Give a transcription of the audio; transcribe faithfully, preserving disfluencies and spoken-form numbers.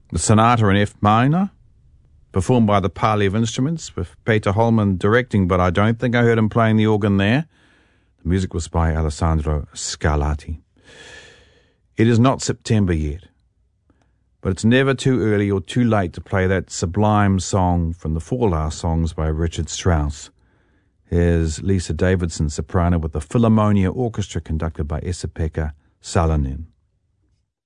The Sonata in F minor, performed by the Parley of Instruments, with Peter Holman directing, but I don't think I heard him playing the organ there. The music was by Alessandro Scarlatti. It is not September yet, but it's never too early or too late to play that sublime song from the Four Last Songs by Richard Strauss. Here's Lisa Davidson, soprano, with the Philharmonia Orchestra conducted by Esa-Pekka Salonen.